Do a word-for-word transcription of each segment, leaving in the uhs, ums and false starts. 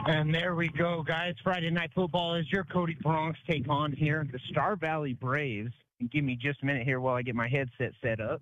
And there we go, guys. Friday Night Football is your Cody Bronx take on here, the Star Valley Braves. And give me just a minute here while I get my headset set up.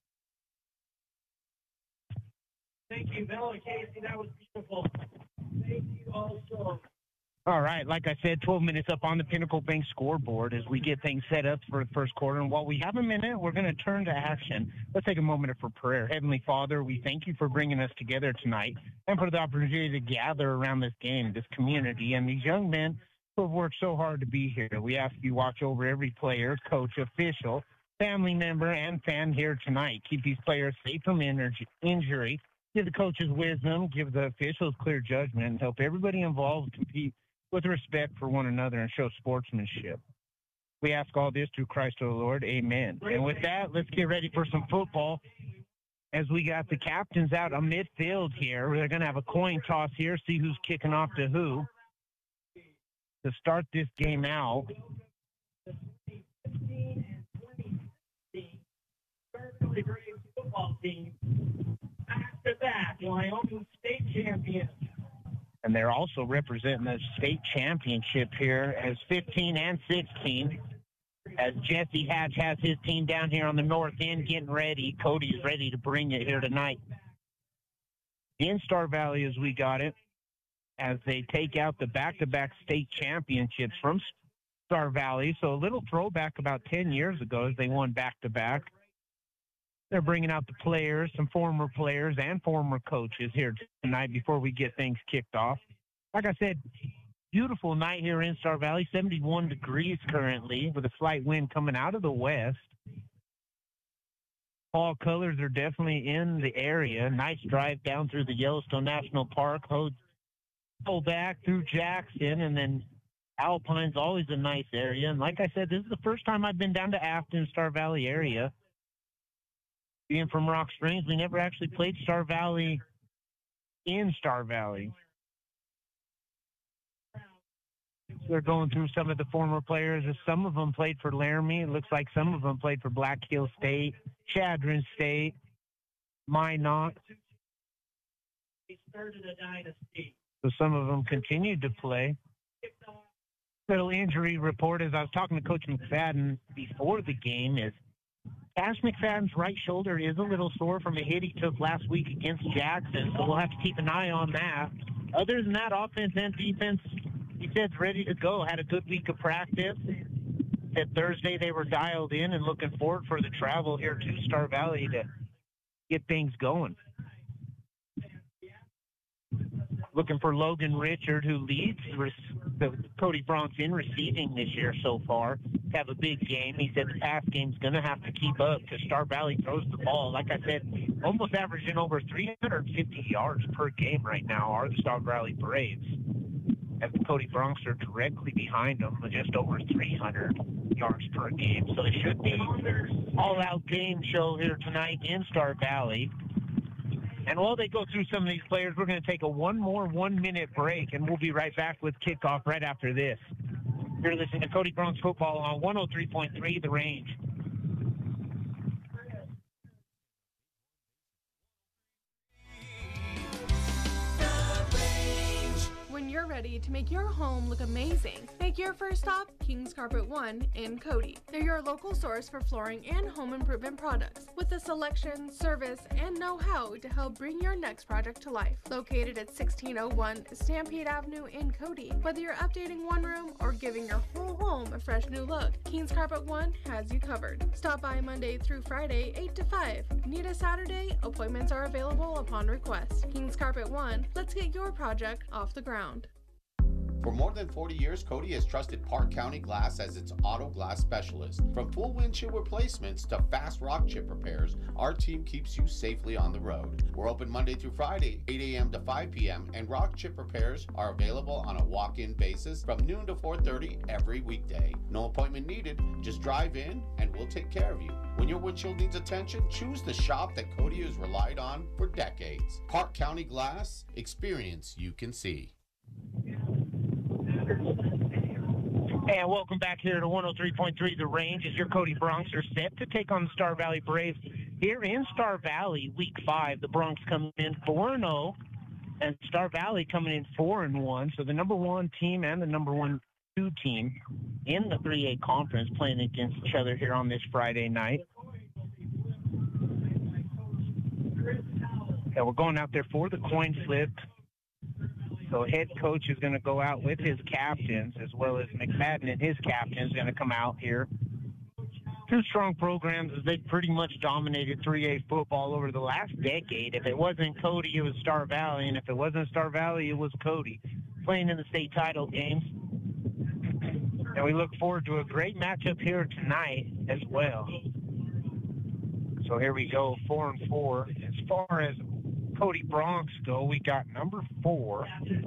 Thank you, Bill and Casey. That was beautiful. Thank you also. All right, like I said, twelve minutes up on the Pinnacle Bank scoreboard as we get things set up for the first quarter. And while we have a minute, we're going to turn to action. Let's take a moment for prayer. Heavenly Father, we thank you for bringing us together tonight and for the opportunity to gather around this game, this community, and these young men who have worked so hard to be here. We ask you watch over every player, coach, official, family member, and fan here tonight. Keep these players safe from injury. Give the coaches wisdom, give the officials clear judgment, and help everybody involved compete with respect for one another and show sportsmanship. We ask all this through Christ our Lord. Amen. And with that, let's get ready for some football as we got the captains out on midfield here. They're going to have a coin toss here, see who's kicking off to who to start this game out. Football team, back to back, Wyoming state champions. And they're also representing the state championship here as fifteen and sixteen. As Jesse Hatch has his team down here on the north end getting ready. Cody's ready to bring it here tonight. In Star Valley as we got it, as they take out the back-to-back state championships from Star Valley. So a little throwback about ten years ago as they won back-to-back. They're bringing out the players, some former players and former coaches here tonight before we get things kicked off. Like I said, beautiful night here in Star Valley, seventy-one degrees currently with a slight wind coming out of the west. Fall colors are definitely in the area. Nice drive down through the Yellowstone National Park, pull back through Jackson, and then Alpine's always a nice area. And like I said, this is the first time I've been down to Afton, Star Valley area. Being from Rock Springs, we never actually played Star Valley in Star Valley. So they're going through some of the former players. Some of them played for Laramie. It looks like some of them played for Black Hill State, Chadron State, Minot. They started a dynasty. So some of them continued to play. Little injury report as I was talking to Coach McFadden before the game is Cash McFadden's right shoulder is a little sore from a hit he took last week against Jackson, so we'll have to keep an eye on that. Other than that, offense and defense, he said's ready to go. Had a good week of practice. Said Thursday they were dialed in and looking forward for the travel here to Star Valley to get things going. Looking for Logan Richard, who leads the Cody Bronx in receiving this year so far, to have a big game. He said the pass game's going to have to keep up because Star Valley throws the ball. Like I said, almost averaging over three hundred fifty yards per game right now are the Star Valley Braves. As the Cody Bronx are directly behind them with just over three hundred yards per game. So it should be an all-out game show here tonight in Star Valley. And while they go through some of these players, we're going to take a one more one-minute break, and we'll be right back with kickoff right after this. You're listening to Cody Bronx Football on one oh three point three The Range. When you're ready to make your home look amazing, make your first stop Kings Carpet One in Cody. They're your local source for flooring and home improvement products with a selection, service, and know-how to help bring your next project to life. Located at sixteen oh one Stampede Avenue in Cody, whether you're updating one room or giving your whole home a fresh new look, Kings Carpet One has you covered. Stop by Monday through Friday, eight to five. Need a Saturday? Appointments are available upon request. Kings Carpet One, let's get your project off the ground. For more than forty years, Cody has trusted Park County Glass as its auto glass specialist. From full windshield replacements to fast rock chip repairs, our team keeps you safely on the road. We're open Monday through Friday, eight a.m. to five p.m., and rock chip repairs are available on a walk-in basis from noon to four thirty every weekday. No appointment needed, just drive in and we'll take care of you. When your windshield needs attention, choose the shop that Cody has relied on for decades. Park County Glass, experience you can see. And welcome back here to one oh three point three The Range as your Cody Bronx are set to take on the Star Valley Braves here in Star Valley, week five. The Bronx come in four and oh. And Star Valley coming in four and one. So the number one team and the number one two team in the three A conference playing against each other here on this Friday night. And we're going out there for the coin flip. So head coach is going to go out with his captains, as well as McFadden and his captains going to come out here. Two strong programs as they pretty much dominated three A football over the last decade. If it wasn't Cody, it was Star Valley, and if it wasn't Star Valley, it was Cody, playing in the state title games. And we look forward to a great matchup here tonight as well. So here we go, four and four. As far as Cody Bronx go, we got number four,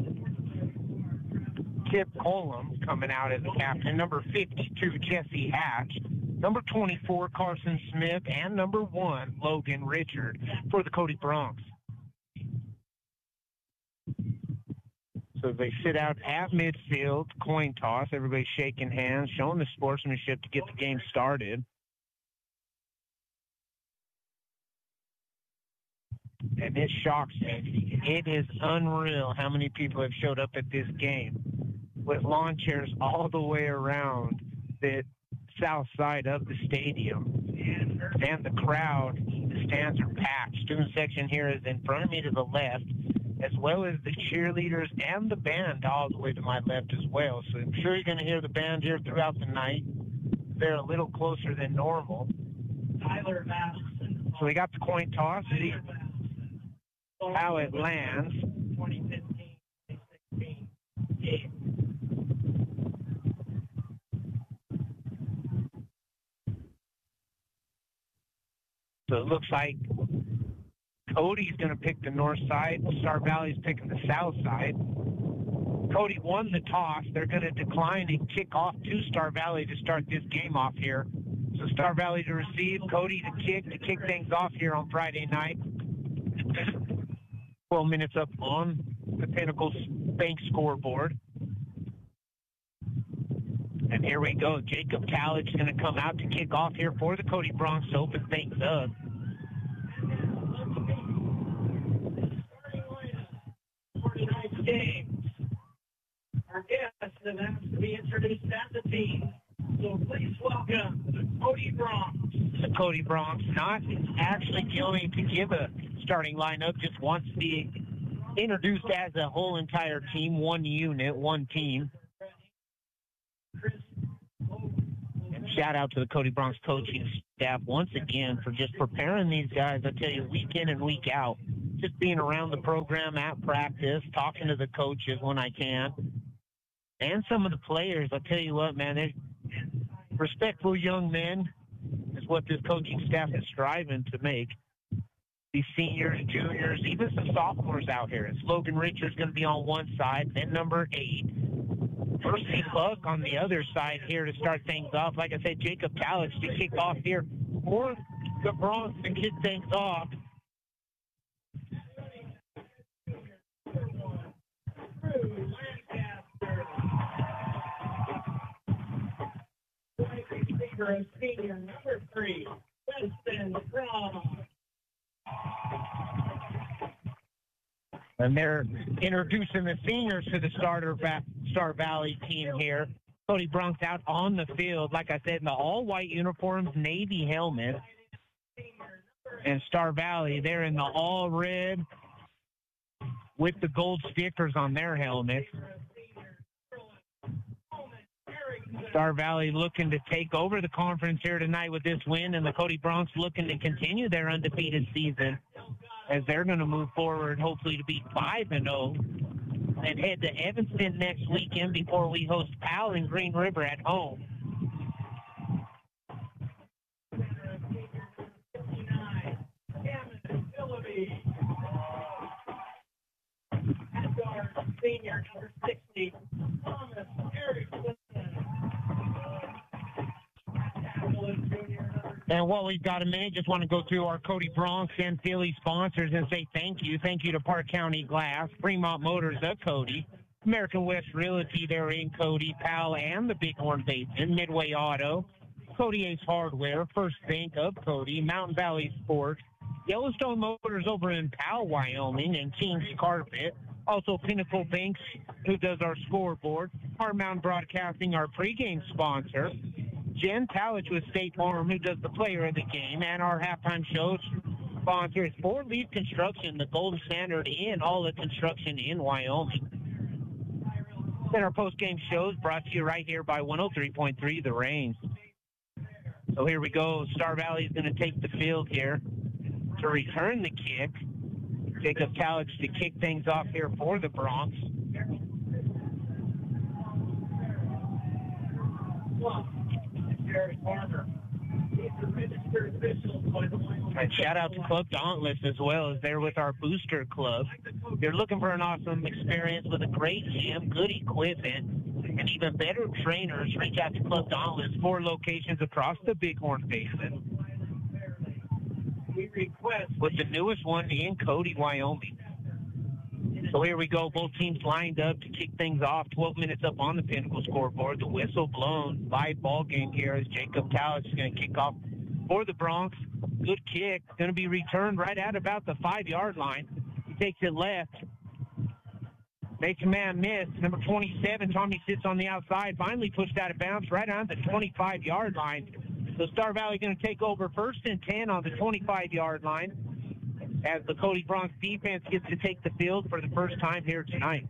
Kip Colum, coming out as the captain. Number fifty-two, Jesse Hatch. Number twenty-four, Carson Smith. And number one, Logan Richard for the Cody Bronx. So they sit out at midfield, coin toss. Everybody's shaking hands, showing the sportsmanship to get the game started. And it shocks me. It is unreal how many people have showed up at this game with lawn chairs all the way around the south side of the stadium. And the crowd, the stands are packed. Student section here is in front of me to the left, as well as the cheerleaders and the band all the way to my left as well. So I'm sure you're going to hear the band here throughout the night. They're a little closer than normal. Tyler Madison. So we got the coin toss. See how it lands. twenty fifteen, twenty sixteen. So it looks like Cody's going to pick the north side. Star Valley's picking the south side. Cody won the toss. They're going to decline and kick off to Star Valley to start this game off here. So Star Valley to receive, Cody to kick, to kick things off here on Friday night. twelve minutes up on the Pinnacle Bank scoreboard. And here we go. Jacob Calledge going to come out to kick off here for the Cody Bronx to open things up. Games. Our guests have asked to be introduced at the team. So please welcome the Cody Bronx. The Cody Bronx not actually going to give a starting lineup, just wants to be introduced as a whole entire team, one unit, one team. And shout out to the Cody Bronx coaching staff once again for just preparing these guys, I tell you, week in and week out. Just being around the program at practice, talking to the coaches when I can. And some of the players, I tell you what, man, they're respectful young men is what this coaching staff is striving to make. These seniors, juniors, even some sophomores out here. It's Logan Richards going to be on one side, then number eight. Percy Buck on the other side here to start things off. Like I said, Jacob Calledge to kick off here for the Bronx to kick things off. Senior number three, Winston Brown. And they're introducing the seniors to the starter va- Star Valley team here. Cody Bronx out on the field, like I said, in the all-white uniforms, navy helmet. And Star Valley, they're in the all-red with the gold stickers on their helmets. Star Valley looking to take over the conference here tonight with this win, and the Cody Bronx looking to continue their undefeated season as they're going to move forward, hopefully to be five and oh, and head to Evanston next weekend before we host Powell and Green River at home. Senior number sixty, Thomas Erickson. And while we've got a minute, just want to go through our Cody Bronx and Philly sponsors and say thank you. Thank you to Park County Glass, Fremont Motors of Cody, American West Realty there in Cody, Powell and the Bighorn Basin, Midway Auto, Cody Ace Hardware, First Bank of Cody, Mountain Valley Sports, Yellowstone Motors over in Powell, Wyoming, and Kings Carpet. Also Pinnacle Banks, who does our scoreboard. Hard Mountain Broadcasting, our pregame sponsor. Jen Talich with State Farm, who does the player of the game. And our halftime show sponsor is Four Leaf Construction, the gold standard in all the construction in Wyoming. Then our post-game shows brought to you right here by one oh three point three The Reigns. So here we go. Star Valley is going to take the field here to return the kick. Jacob Talich to kick things off here for the Broncs. And shout out to Club Dauntless as well, as they're with our booster club. If you're looking for an awesome experience with a great gym, good equipment, and even better trainers, reach out to Club Dauntless. Four locations across the Bighorn Basin, with the newest one in Cody, Wyoming. So here we go. Both teams lined up to kick things off. twelve minutes up on the Pinnacle scoreboard. The whistle blown. Live ball game here as Jacob Talich is going to kick off for the Broncs. Good kick. Going to be returned right at about the five-yard line. He takes it left. Makes a man miss. Number twenty-seven, Tommy sits on the outside. Finally pushed out of bounds right on the twenty-five-yard line. So Star Valley going to take over first and ten on the twenty-five-yard line, as the Cody Broncs defense gets to take the field for the first time here tonight.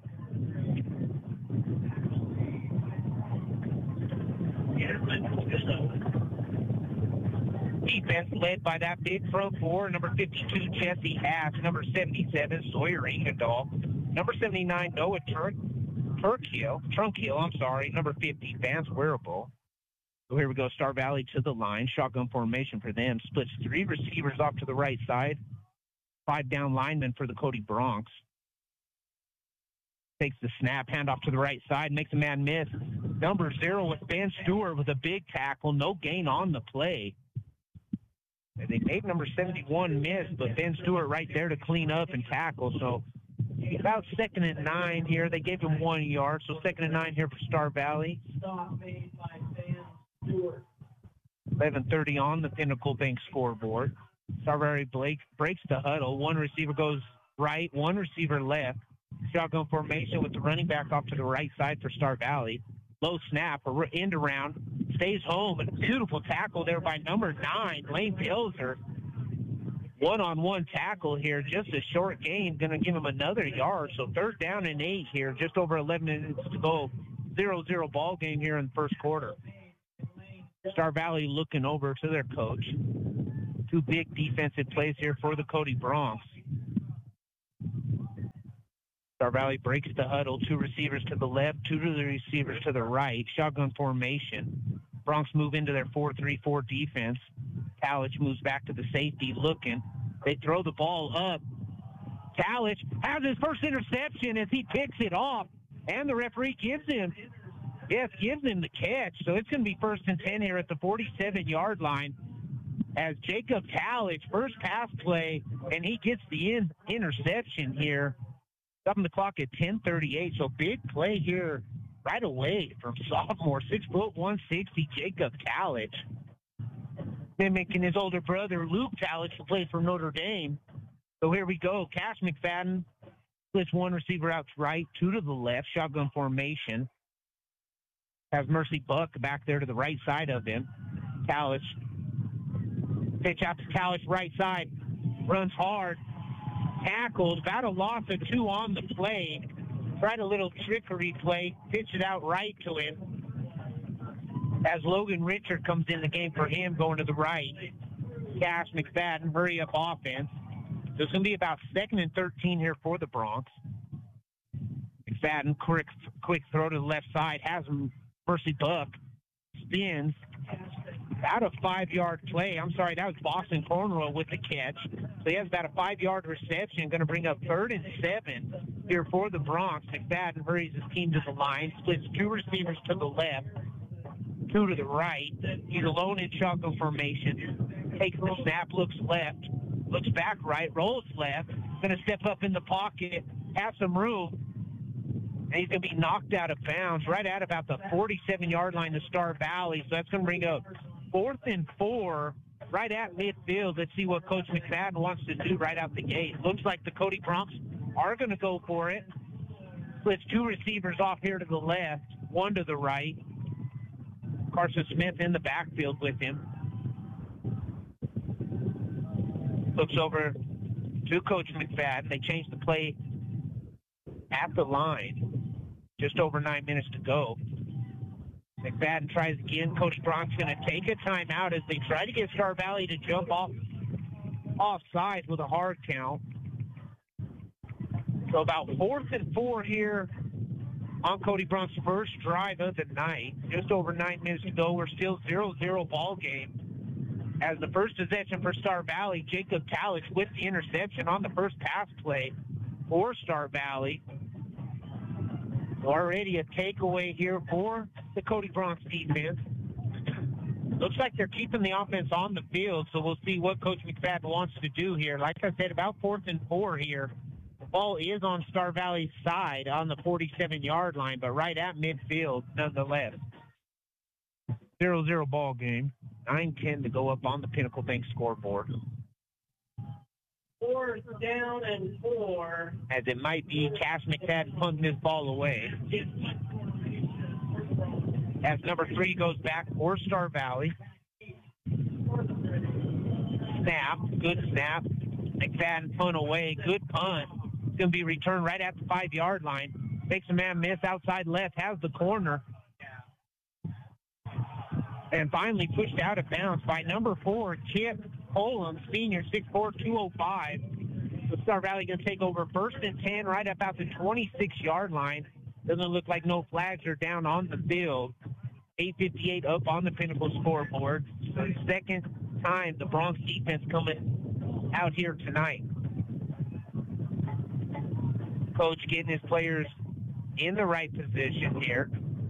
Defense led by that big front four, number fifty-two, Jesse Haas, number seventy-seven, Sawyer Ingendahl, number seventy-nine, Noah Turk, Turkhill, Trunkhill, I'm sorry, number fifty, Vance Wearable. So here we go, Star Valley to the line, shotgun formation for them, splits three receivers off to the right side, five down linemen for the Cody Broncs. Takes the snap, handoff to the right side, makes a man miss. Number zero with Ben Stewart with a big tackle, no gain on the play. They made number seventy-one miss, but Ben Stewart right there to clean up and tackle. So about second and nine here. They gave him one yard, so second and nine here for Star Valley. Stop made by Ben Stewart. eleven thirty on the Pinnacle Bank scoreboard. Star Valley Blake breaks the huddle. One receiver goes right, one receiver left. Shotgun formation with the running back off to the right side for Star Valley. Low snap, a end around, stays home, and a beautiful tackle there by number nine, Lane Pilser. One-on-one tackle here, just a short gain, going to give him another yard. So third down and eight here, just over eleven minutes to go. zero zero ball game here in the first quarter. Star Valley looking over to their coach. Two big defensive plays here for the Cody Broncs. Star Valley breaks the huddle. Two receivers to the left, two to the receivers to the right. Shotgun formation. Broncs move into their four three four defense. Talich moves back to the safety looking. They throw the ball up. Talich has his first interception as he picks it off, and the referee gives him, yes, gives him the catch. So it's going to be first and ten here at the forty-seven-yard line as Jacob Talich, first pass play, and he gets the in, interception here. Stopping the clock at ten thirty-eight, so big play here right away from sophomore, six foot one sixty, Jacob Talich. Mimicking his older brother, Luke Talich, who plays for Notre Dame. So here we go. Cash McFadden splits one receiver out to right, two to the left, shotgun formation. Has Mercy Buck back there to the right side of him. Talich. Pitch out to Talich, right side. Runs hard. Tackled, about a loss of two on the play. Tried a little trickery play, pitched it out right to him. As Logan Richard comes in the game for him, going to the right. Cash McFadden, hurry up offense. So it's going to be about second and thirteen here for the Broncs. McFadden, quick, quick throw to the left side, has Mercy Buck, spins. About a five-yard play. I'm sorry, that was Boston Cornwell with the catch. So he has about a five-yard reception, going to bring up third and seven here for the Broncs. McFadden hurries his team to the line, splits two receivers to the left, two to the right. He's alone in shotgun formation. Takes the snap, looks left, looks back right, rolls left. Going to step up in the pocket, have some room, and he's going to be knocked out of bounds right at about the forty-seven-yard line to Star Valley. So that's going to bring up fourth and four right at midfield. Let's see what Coach McFadden wants to do right out the gate. Looks like the Cody Broncs are going to go for it. Splits two receivers off here to the left, one to the right. Carson Smith in the backfield with him. Looks over to Coach McFadden. They changed the play at the line. Just over nine minutes to go. McFadden tries again. Cody Broncs going to take a timeout as they try to get Star Valley to jump off offside with a hard count. So about fourth and four here on Cody Broncs' first drive of the night. Just over nine minutes to go. We're still zero zero ball game. As the first possession for Star Valley, Jacob Talich with the interception on the first pass play for Star Valley. Already a takeaway here for the Cody Broncs defense. Looks like they're keeping the offense on the field, so we'll see what Coach McFadden wants to do here. Like I said, about fourth and four here. The ball is on Star Valley's side on the forty-seven-yard line, but right at midfield nonetheless. zero zero ball game. nine ten to go up on the Pinnacle Bank scoreboard. Fourth down and four. As it might be Cass McFadden punting this ball away. As number three goes back for Star Valley. Snap, good snap. McFadden punt away, good punt. It's going to be returned right at the five-yard line. Makes a man miss outside left, has the corner. And finally pushed out of bounds by number four, Chip Holum, senior, six four, two oh five. So Star Valley going to take over first and ten right about the twenty-six-yard line. Doesn't look like no flags are down on the field. eight fifty-eight up on the Pinnacle scoreboard. So second time the Broncs defense coming out here tonight. Coach getting his players in the right position here.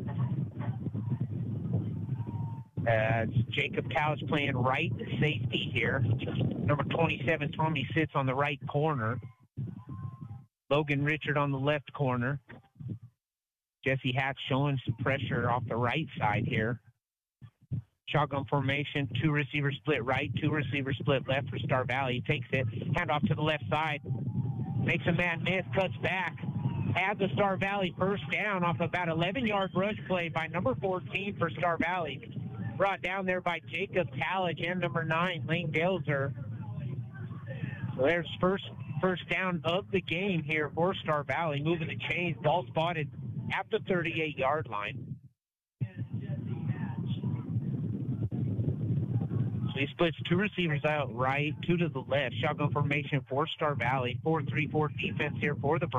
Uh, Jacob Talich playing right safety here. Number twenty-seven, Tommy sits on the right corner. Logan Richard on the left corner. Jesse Hatch showing some pressure off the right side here. Shotgun formation, two receivers split right, two receivers split left for Star Valley. Takes it, hand off to the left side. Makes a man miss, cuts back. Has the Star Valley first down off about eleven-yard rush play by number fourteen for Star Valley. Brought down there by Jacob Talich and number nine, Lane Delzer. So there's first first down of the game here for Star Valley. Moving the chains, ball spotted at the thirty-eight-yard line. So he splits two receivers out right, two to the left. Shotgun formation for Star Valley. four three four defense here for the Broncs.